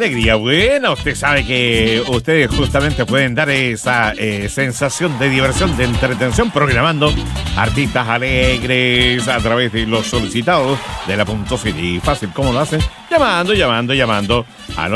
alegría. Bueno, usted sabe que ustedes justamente pueden dar esa sensación de diversión, de entretención, programando artistas alegres a través de los solicitados de la Punto City. Fácil, ¿cómo lo hacen? Llamando al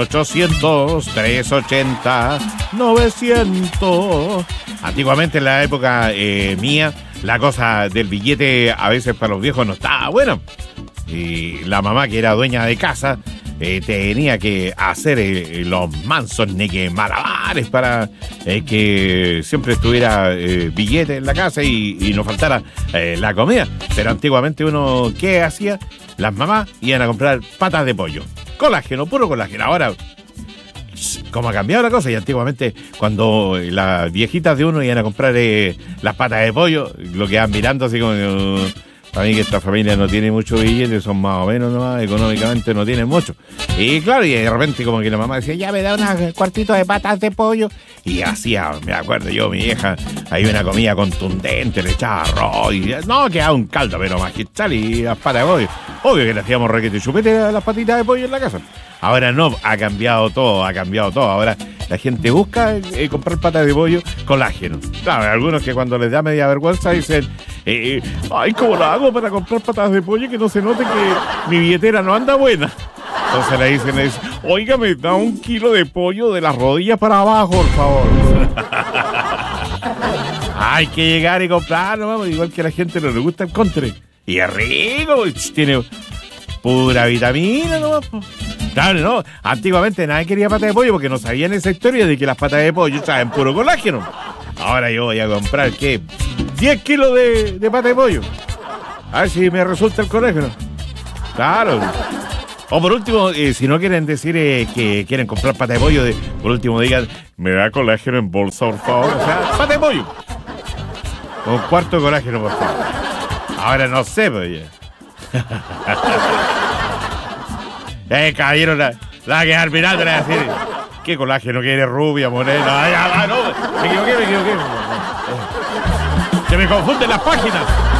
800-380-900. Antiguamente, en la época mía, la cosa del billete a veces para los viejos no estaba bueno. Y la mamá, que era dueña de casa, tenía que hacer los mansos malabares para que siempre estuviera billete en la casa y no faltara la comida. Pero antiguamente uno, ¿qué hacía? Las mamás iban a comprar patas de pollo. Colágeno, puro colágeno. Ahora, ¿cómo ha cambiado la cosa? Y antiguamente, cuando las viejitas de uno iban a comprar las patas de pollo, lo quedaban mirando así como... Para mí que esta familia no tiene mucho billete, son más o menos nomás, económicamente no tienen mucho. Y claro, y de repente como que la mamá decía, ya me da unos cuartitos de patas de pollo. Y hacía, me acuerdo yo, mi vieja, hay una comida contundente, le echaba arroz y no, quedaba un caldo, pero magistral y las patas de pollo. Obvio que le hacíamos requete y chupete a las patitas de pollo en la casa. Ahora no, ha cambiado todo. Ahora la gente busca comprar patas de pollo colágeno. Claro, hay algunos que cuando les da media vergüenza dicen, ay, ¿cómo lo hago para comprar patas de pollo y que no se note que mi billetera no anda buena? Entonces le dicen, oiga, me da 1 kilo de pollo de las rodillas para abajo, por favor. Hay que llegar y comprarlo, vamos, igual que a la gente no le gusta el contre. Y es rico, tiene pura vitamina, ¿no? Claro, no, antiguamente nadie quería patas de pollo porque no sabían esa historia de que las patas de pollo traen puro colágeno. Ahora yo voy a comprar, ¿qué? 10 kilos de patas de pollo. A ver si me resulta el colágeno. Claro. O por último, si no quieren decir que quieren comprar patas de pollo, por último digan, me da colágeno en bolsa, por favor. O sea, patas de pollo. Con 1/4 de colágeno, por favor. Ahora no sé, pues ya. Caballero, la que al final te la decir, ¿qué colágeno que eres, rubia, morena? No, me equivoqué. Se me confunden las páginas.